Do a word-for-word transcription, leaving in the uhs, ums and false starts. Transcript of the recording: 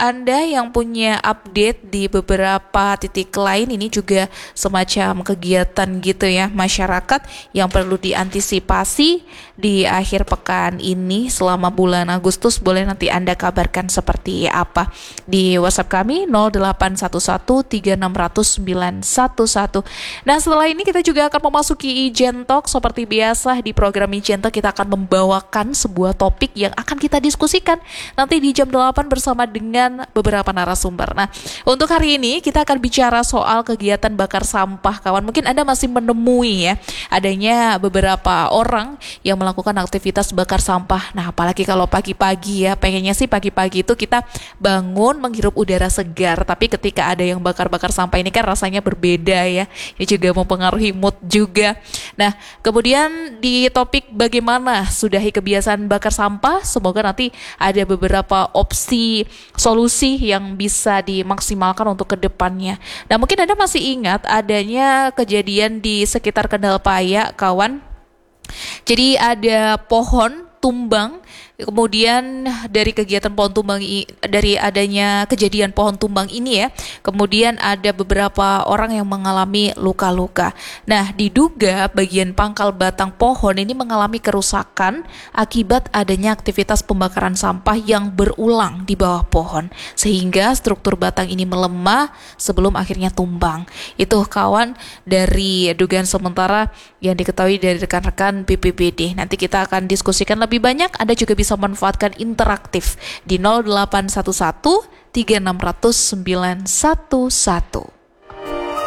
Anda yang punya update di beberapa titik lain, ini juga semacam kegiatan gitu ya masyarakat yang perlu diantisipasi di akhir pekan ini selama bulan Agustus, boleh nanti Anda kabarkan seperti apa di WhatsApp kami nol delapan satu satu tiga enam nol nol sembilan satu satu. Nah, setelah ini kita juga akan memasuki Ijen Talk. Seperti biasa di program Ijen Talk kita akan membawakan sebuah topik yang akan kita diskusikan nanti di jam delapan bersama dengan beberapa narasumber. Nah, untuk hari ini kita akan bicara soal kegiatan bakar sampah, kawan. Mungkin Anda masih menemui ya adanya beberapa orang yang melakukan aktivitas bakar sampah. Nah, apalagi kalau pagi-pagi ya, pengennya sih pagi-pagi itu kita bangun menghirup udara segar, tapi ketika ada yang bakar-bakar sampah ini kan rasanya berbeda ya. Ini juga mempengaruhi mood juga. Nah, kemudian di topik bagaimana sudahi kebiasaan bakar sampah, semoga nanti ada beberapa opsi solusi yang bisa dimaksimalkan untuk kedepannya. Nah, mungkin Anda masih ingat adanya kejadian di sekitar Kendalpaya, kawan. Jadi ada pohon tumbang, kemudian dari kegiatan pohon tumbang dari adanya kejadian pohon tumbang ini ya, kemudian ada beberapa orang yang mengalami luka-luka. Nah, diduga bagian pangkal batang pohon ini mengalami kerusakan akibat adanya aktivitas pembakaran sampah yang berulang di bawah pohon, sehingga struktur batang ini melemah sebelum akhirnya tumbang. Itu kawan dari dugaan sementara yang diketahui dari rekan-rekan B P B D. Nanti kita akan diskusikan lebih banyak. Anda juga bisa manfaatkan interaktif di nol delapan satu satu tiga enam nol nol sembilan satu satu.